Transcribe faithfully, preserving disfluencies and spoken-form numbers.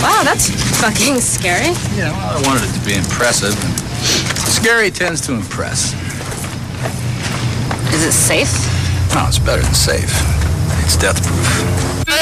Wow, that's fucking scary. Yeah, well, I wanted it to be impressive. And scary tends to impress. Is it safe? No, it's better than safe. It's death proof.